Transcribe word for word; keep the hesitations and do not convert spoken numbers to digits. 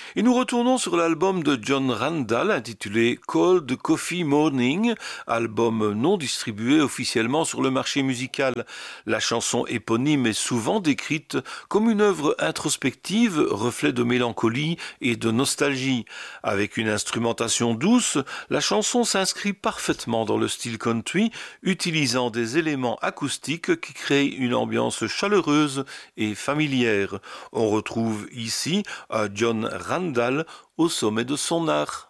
Et nous retournons sur l'album de John Randall intitulé Cold Coffee Morning, album non distribué officiellement sur le marché musical. La chanson éponyme est souvent décrite comme une œuvre introspective, reflet de mélancolie et de nostalgie. Avec une instrumentation douce, la chanson s'inscrit parfaitement dans le style country, utilisant des éléments acoustiques qui créent une ambiance chaleureuse et familière. On retrouve ici un John Randall au sommet de son art.